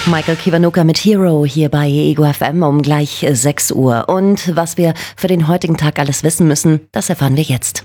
Michael Kiwanuka mit Hero hier bei Ego FM um gleich 6 Uhr. Und was wir für den heutigen Tag alles wissen müssen, das erfahren wir jetzt.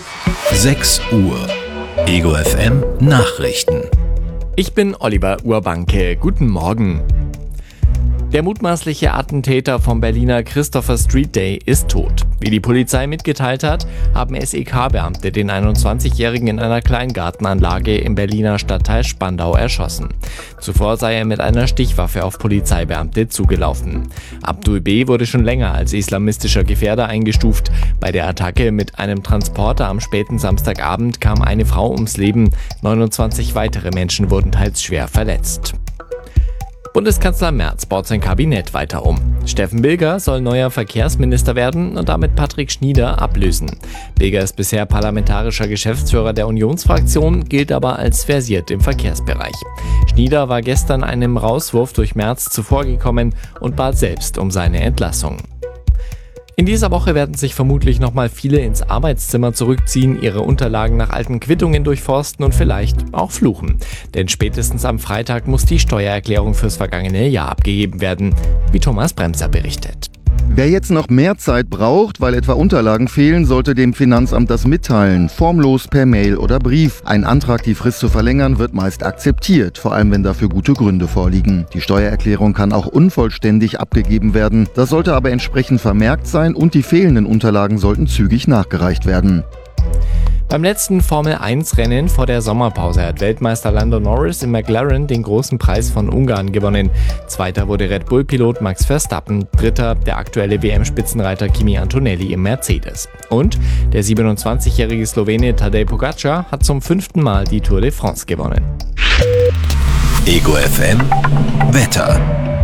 6 Uhr. Ego FM Nachrichten. Ich bin Oliver Urbanke. Guten Morgen. Der mutmaßliche Attentäter vom Berliner Christopher Street Day ist tot. Wie die Polizei mitgeteilt hat, haben SEK-Beamte den 21-Jährigen in einer Kleingartenanlage im Berliner Stadtteil Spandau erschossen. Zuvor sei er mit einer Stichwaffe auf Polizeibeamte zugelaufen. Abdul B. wurde schon länger als islamistischer Gefährder eingestuft. Bei der Attacke mit einem Transporter am späten Samstagabend kam eine Frau ums Leben. 29 weitere Menschen wurden teils schwer verletzt. Bundeskanzler Merz baut sein Kabinett weiter um. Steffen Bilger soll neuer Verkehrsminister werden und damit Patrick Schnieder ablösen. Bilger ist bisher parlamentarischer Geschäftsführer der Unionsfraktion, gilt aber als versiert im Verkehrsbereich. Schnieder war gestern einem Rauswurf durch Merz zuvorgekommen und bat selbst um seine Entlassung. In dieser Woche werden sich vermutlich nochmal viele ins Arbeitszimmer zurückziehen, ihre Unterlagen nach alten Quittungen durchforsten und vielleicht auch fluchen. Denn spätestens am Freitag muss die Steuererklärung fürs vergangene Jahr abgegeben werden, wie Thomas Bremser berichtet. Wer jetzt noch mehr Zeit braucht, weil etwa Unterlagen fehlen, sollte dem Finanzamt das mitteilen, formlos per Mail oder Brief. Ein Antrag, die Frist zu verlängern, wird meist akzeptiert, vor allem wenn dafür gute Gründe vorliegen. Die Steuererklärung kann auch unvollständig abgegeben werden. Das sollte aber entsprechend vermerkt sein und die fehlenden Unterlagen sollten zügig nachgereicht werden. Beim letzten Formel-1-Rennen vor der Sommerpause hat Weltmeister Lando Norris im McLaren den großen Preis von Ungarn gewonnen. Zweiter wurde Red Bull-Pilot Max Verstappen, dritter der aktuelle WM-Spitzenreiter Kimi Antonelli im Mercedes. Und der 27-jährige Slowene Tadej Pogačar hat zum 5. Mal die Tour de France gewonnen. Ego FM Wetter.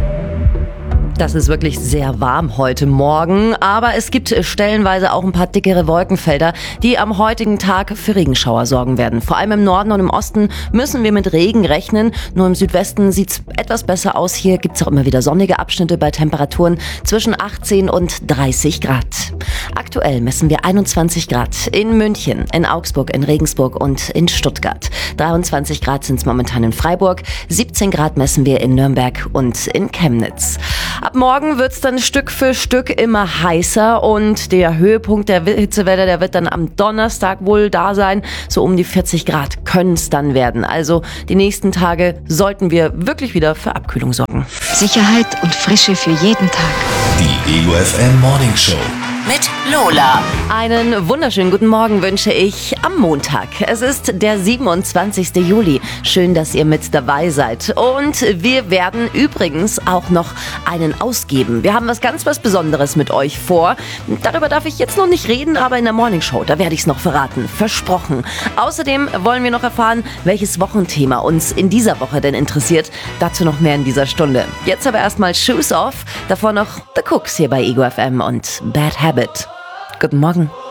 Das ist wirklich sehr warm heute Morgen, aber es gibt stellenweise auch ein paar dickere Wolkenfelder, die am heutigen Tag für Regenschauer sorgen werden. Vor allem im Norden und im Osten müssen wir mit Regen rechnen. Nur im Südwesten sieht's etwas besser aus. Hier gibt's auch immer wieder sonnige Abschnitte bei Temperaturen zwischen 18 und 30 Grad. Aktuell messen wir 21 Grad in München, in Augsburg, in Regensburg und in Stuttgart. 23 Grad sind's momentan in Freiburg, 17 Grad messen wir in Nürnberg und in Chemnitz. Ab morgen wird's dann Stück für Stück immer heißer und der Höhepunkt der Hitzewelle, der wird dann am Donnerstag wohl da sein. So um die 40 Grad können's dann werden. Also die nächsten Tage sollten wir wirklich wieder für Abkühlung sorgen. Sicherheit und Frische für jeden Tag. Die Ego FM Morning Show. Mit Lola. Einen wunderschönen guten Morgen wünsche ich am Montag. Es ist der 27. Juli. Schön, dass ihr mit dabei seid. Und wir werden übrigens auch noch einen ausgeben. Wir haben was ganz Besonderes mit euch vor. Darüber darf ich jetzt noch nicht reden, aber in der Morning Show, da werde ich es noch verraten. Versprochen. Außerdem wollen wir noch erfahren, welches Wochenthema uns in dieser Woche denn interessiert. Dazu noch mehr in dieser Stunde. Jetzt aber erstmal Shoes Off. Davor noch The Cooks hier bei Ego FM und Bad Habit. Guten Morgen.